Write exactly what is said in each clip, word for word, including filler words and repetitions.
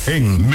en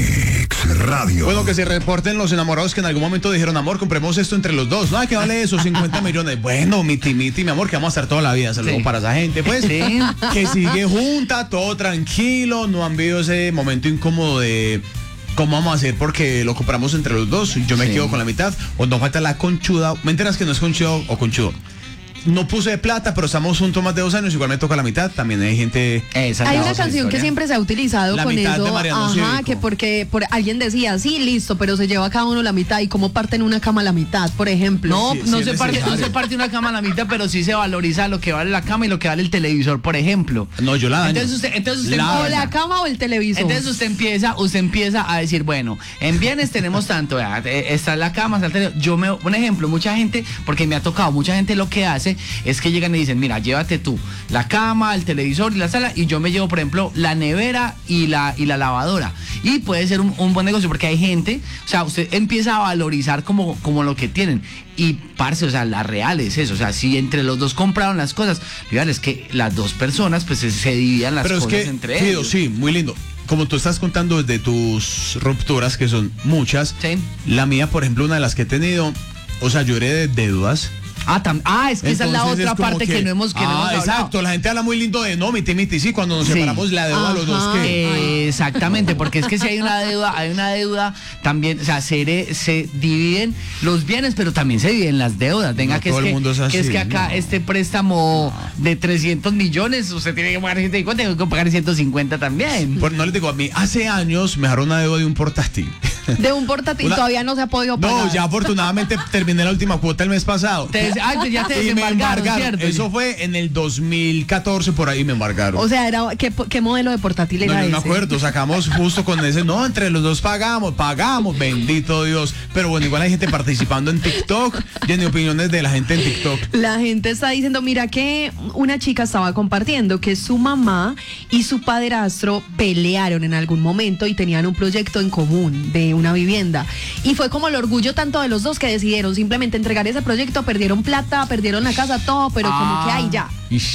Mix Radio. Bueno, que se reporten los enamorados que en algún momento dijeron, amor, compremos esto entre los dos. No, ¿qué vale eso? cincuenta millones. Bueno, miti, miti, mi amor, que vamos a estar toda la vida. Saludos sí. para esa gente, pues. Sí. Que sigue junta, todo tranquilo. No han vivido ese momento incómodo de ¿cómo vamos a hacer? Porque lo compramos entre los dos. Yo me sí. quedo con la mitad. O no falta la conchuda. ¿Me enteras que no es conchudo o conchudo? No puse de plata, pero estamos juntos más de dos años, igual me toca la mitad, también hay gente... Esa hay una canción que siempre se ha utilizado la con eso, ajá, Cívico. Que porque por, alguien decía, sí, listo, pero se lleva cada uno la mitad, y cómo parten una cama a la mitad, por ejemplo. No, sí, no, sí se parte, no se parte una cama a la mitad, pero sí se valoriza lo que vale la cama y lo que vale el televisor, por ejemplo. No, yo la daño. Entonces usted, entonces usted la, o la cama o el televisor. Entonces usted empieza, usted empieza a decir, bueno, en bienes tenemos tanto, ¿verdad? Está la cama, está el televisor. Yo me, un ejemplo, mucha gente, porque me ha tocado, mucha gente lo que hace es que llegan y dicen, mira, llévate tú la cama, el televisor y la sala, y yo me llevo, por ejemplo, la nevera y la y la lavadora. Y puede ser un, un buen negocio, porque hay gente, o sea, usted empieza a valorizar como, como lo que tienen. Y, parce, o sea, la real es eso. O sea, si entre los dos compraron las cosas, lo ideal es que las dos personas, pues, se, se dividan las Pero cosas es que, entre Fido, ellos. Sí, muy lindo. Como tú estás contando desde tus rupturas, que son muchas, sí. La mía, por ejemplo, una de las que he tenido, o sea, yo heredé de deudas. Ah, tam, ah, es que Entonces, esa es la otra es parte que, que no hemos, que ah, no hemos hablado. Exacto, la gente habla muy lindo de no, miti, miti, sí, cuando nos sí. separamos la deuda a los dos, ¿qué? Eh, exactamente, porque es que si hay una deuda, hay una deuda también, o sea, se, se dividen los bienes, pero también se dividen las deudas. Venga, no, que, es que, es así, que es que acá no. este préstamo de trescientos millones, usted tiene que pagar ciento cincuenta, tengo que pagar ciento cincuenta también. Pues no les digo, a mí hace años me dejaron una deuda de un portátil. De un portátil, una... todavía no se ha podido pagar. No, ya afortunadamente terminé la última cuota el mes pasado. Te, ay, ya te y me embargaron. Eso fue en el dos mil catorce, por ahí me embargaron. O sea, era ¿qué, qué modelo de portátil era no, ese? No me acuerdo, sacamos justo con ese, no, entre los dos pagamos, pagamos, bendito Dios. Pero bueno, igual hay gente participando en TikTok, y en opiniones de la gente en TikTok. La gente está diciendo, mira que una chica estaba compartiendo que su mamá y su padrastro pelearon en algún momento y tenían un proyecto en común de una vivienda. Y fue como el orgullo tanto de los dos que decidieron simplemente entregar ese proyecto, perdieron plata, perdieron la casa, todo, pero ah. como que ahí ya.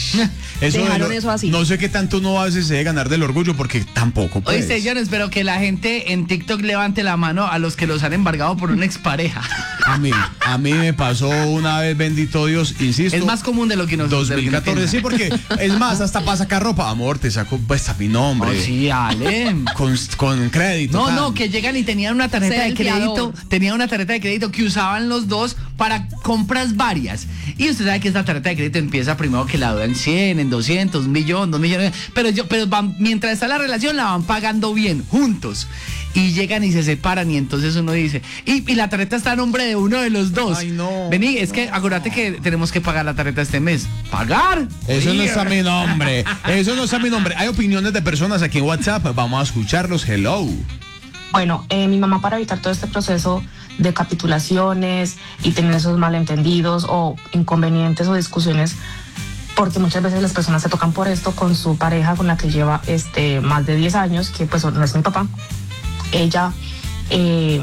Eso dejaron lo, eso así. No sé qué tanto uno a veces se debe ganar del orgullo, porque tampoco pues. Oíste, yo espero que la gente en TikTok levante la mano a los que los han embargado por una expareja. A mí, a mí me pasó una vez, bendito Dios, insisto. Es más común de lo que nos dos mil catorce, sí, porque es más, hasta para sacar ropa, amor, te saco pues a mi nombre. Oh, sí, Ale. Con, con crédito. No, tan. no, que llegan y tenían una tarjeta de crédito, tenían una tarjeta de crédito que usaban los dos para compras varias. Y usted sabe que esta tarjeta de crédito empieza primero que la deuda en cien, en doscientos, un millón, dos millones, pero yo, pero van, mientras está la relación la van pagando bien, juntos. Y llegan y se separan y entonces uno dice, y, y la tarjeta está a nombre de uno de los dos. Ay, no. Vení, es que acuérdate que tenemos que pagar la tarjeta este mes. ¿Pagar? Eso no está a mi nombre. Eso no está a mi nombre. Hay opiniones de personas aquí en WhatsApp. Vamos a escucharlos. Hello. Bueno, eh, mi mamá, para evitar todo este proceso de capitulaciones y tener esos malentendidos o inconvenientes o discusiones, porque muchas veces las personas se tocan por esto con su pareja con la que lleva este más de diez años, que pues no es mi papá. Ella eh,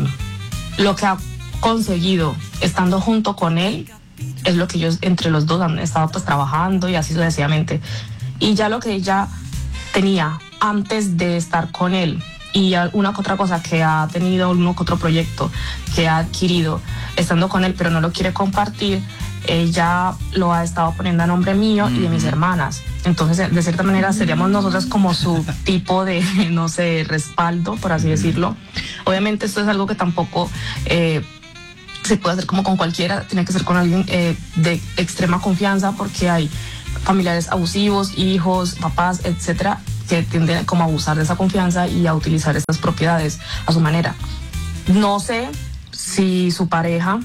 lo que ha conseguido estando junto con él es lo que ellos entre los dos han estado pues trabajando y así sucesivamente. Y ya lo que ella tenía antes de estar con él y una que otra cosa que ha tenido, uno que otro proyecto que ha adquirido estando con él, pero no lo quiere compartir, ella lo ha estado poniendo a nombre mío y de mis hermanas. Entonces, de cierta manera, seríamos nosotras como su tipo de, no sé, respaldo, por así decirlo. Obviamente, esto es algo que tampoco eh, se puede hacer como con cualquiera, tiene que ser con alguien eh, de extrema confianza, porque hay familiares abusivos, hijos, papás, etcétera, que tienden como a abusar de esa confianza y a utilizar estas propiedades a su manera. No sé si su pareja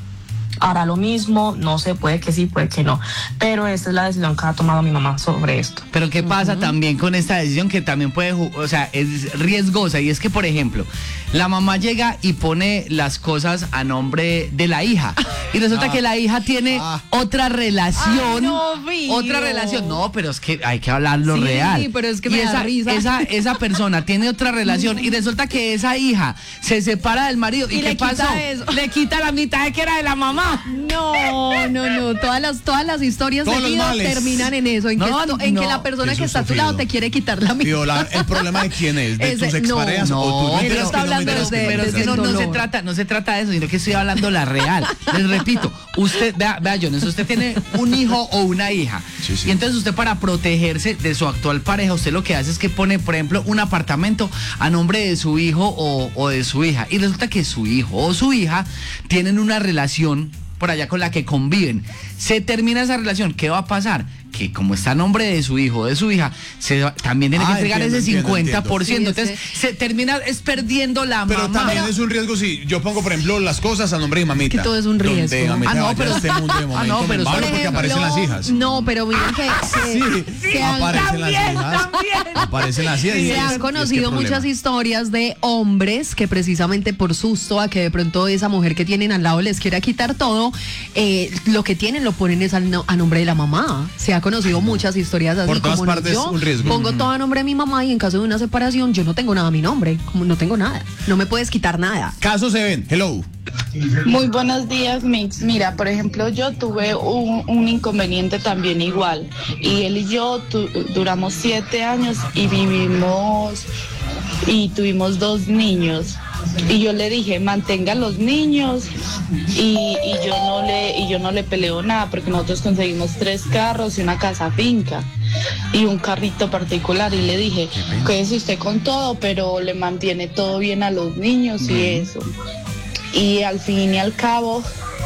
hará lo mismo, no sé, puede que sí, puede que no, pero esta es la decisión que ha tomado mi mamá sobre esto. Pero ¿qué pasa uh-huh. también con esta decisión que también puede, o sea, es riesgosa? Y es que, por ejemplo, la mamá llega y pone las cosas a nombre de la hija y resulta ah. que la hija tiene ah. otra relación. Ay, no, otra relación. No, pero es que hay que hablar lo sí, real. Sí, pero es que y me esa, da risa. Esa, esa persona tiene otra relación y resulta que esa hija se separa del marido. ¿Y, ¿Y qué le pasó? Quita eso. Le quita la mitad de que era de la mamá. No. No, no, no. Todas las, todas las historias Todos de los vida males. terminan en eso, en, No, que, esto- en no. que la persona Jesús que está a tu lado sufrido. te quiere quitar la vida. Violar, ¿el problema de quién es? ¿De Ese- tus exparejas no, o tus No, Él mentiras está que no hablando mentiras desde- que pero es que desde no, el no se dolor. trata, no se trata de eso, sino que estoy hablando la real. Les repito, usted, vea, vea, Jones, usted tiene un hijo o una hija. Sí, sí. Y entonces usted, para protegerse de su actual pareja, usted lo que hace es que pone, por ejemplo, un apartamento a nombre de su hijo o, o de su hija. Y resulta que su hijo o su hija tienen una relación por allá con la que conviven. Se termina esa relación, ¿qué va a pasar? Que como está a nombre de su hijo o de su hija, se va- también tiene que Ah, entregar entiendo, ese entiendo, cincuenta por ciento. entiendo. Entonces se termina es perdiendo la Pero mamá. también es un riesgo si yo pongo, por ejemplo, las cosas a nombre de mi mamita. que todo es un riesgo. Donde a mí Ah, se no, vaya pero- este mundo de Ah, momento no, me pero embalo por porque ejemplo, aparecen las hijas. No, pero miren que se, Sí, se han, aparecen las hijas. Aparecen las hijas. y se es- y han es conocido qué muchas problema. historias de hombres que precisamente por susto a que de pronto esa mujer que tienen al lado les quiera quitar todo, eh, lo que tienen lo ponen es al no- a nombre de la mamá. Se ha conocido muchas historias así. Por todas como partes, yo un riesgo. pongo todo a nombre de mi mamá y en caso de una separación yo no tengo nada a mi nombre, como no tengo nada, no me puedes quitar nada. Casos se ven. Hello. Muy buenos días, Mix. Mira, por ejemplo, yo tuve un, un inconveniente también igual. Y él y yo tu- duramos siete años y vivimos y tuvimos dos niños. Y yo le dije, mantenga los niños y, y yo no le y yo no le peleo nada porque nosotros conseguimos tres carros y una casa finca y un carrito particular y le dije, quédese usted con todo, pero le mantiene todo bien a los niños y eso. Y al fin y al cabo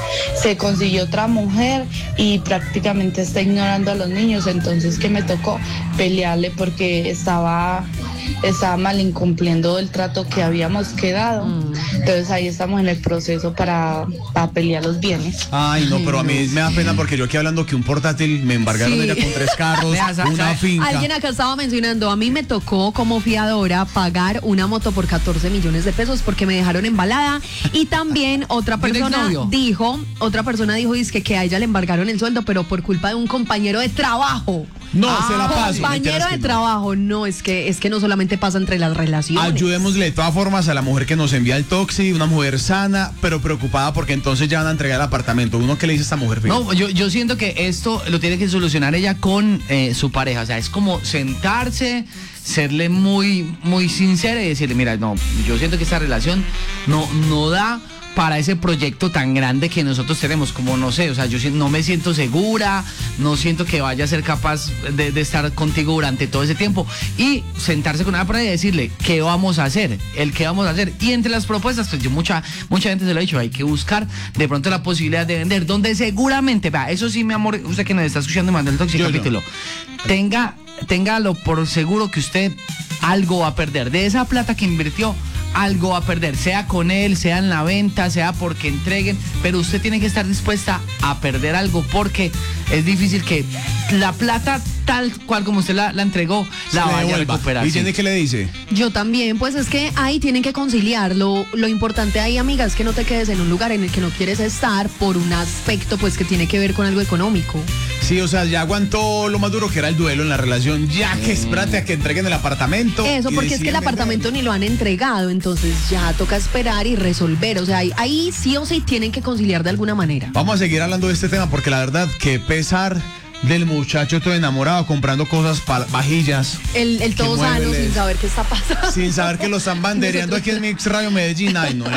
se consiguió otra mujer y prácticamente está ignorando a los niños, entonces que me tocó pelearle porque estaba estaba mal incumpliendo el trato que habíamos quedado. Entonces ahí estamos en el proceso para, para pelear los bienes. Ay, no, pero a mí me da pena porque yo aquí hablando que un portátil me embargaron Sí. ella con tres carros, Vea, ¿sabe? una finca. Alguien acá estaba mencionando, a mí me tocó como fiadora pagar una moto por catorce millones de pesos porque me dejaron embalada y también otra ¿De un persona exnovio? dijo, otra persona dijo dizque que a ella le embargaron el sueldo pero por culpa de un compañero de trabajo. No, se la paso. Compañero mentiras que de no. trabajo, no, es que es que no solamente pasa entre las relaciones. Ayudémosle de todas formas a la mujer que nos envía el Toxi, una mujer sana, pero preocupada porque entonces ya van a entregar el apartamento. Uno que le dice a esta mujer, Felipe? No, yo, yo siento que esto lo tiene que solucionar ella con eh, su pareja. O sea, es como sentarse, serle muy, muy sincera y decirle, mira, no, yo siento que esta relación no, no da para ese proyecto tan grande que nosotros tenemos, como no sé, o sea, yo si- no me siento segura, no siento que vaya a ser capaz de, de estar contigo durante todo ese tiempo y sentarse con una pareja y decirle qué vamos a hacer, el qué vamos a hacer y entre las propuestas, pues yo mucha mucha gente se lo ha dicho, hay que buscar de pronto la posibilidad de vender, donde seguramente, vea, eso sí, mi amor, usted que nos está escuchando y mandó el tóxico Yo, yo. capítulo, tenga, téngalo por seguro que usted algo va a perder de esa plata que invirtió. Algo va a perder, sea con él, sea en la venta, sea porque entreguen, pero usted tiene que estar dispuesta a perder algo porque es difícil que la plata tal cual como usted la, la entregó Se la le vaya a devuelva. recuperar. ¿Y sí. tiene que le dice? Yo también, pues es que ahí tienen que conciliar. Lo, lo importante ahí, amiga, es que no te quedes en un lugar en el que no quieres estar por un aspecto pues que tiene que ver con algo económico. Sí, o sea, ya aguantó lo más duro que era el duelo en la relación, ya que espérate a que entreguen el apartamento. Eso, y porque es que el deciden apartamento vender. ni lo han entregado, entonces ya toca esperar y resolver. O sea, ahí, ahí sí o sí tienen que conciliar de alguna manera. Vamos a seguir hablando de este tema porque la verdad que pesar del muchacho todo enamorado comprando cosas, pa- vajillas, El, el Qué todo sano muebles. sin saber qué está pasando. sin saber que lo están bandereando aquí en Mix Radio Medellín. Ay, no, la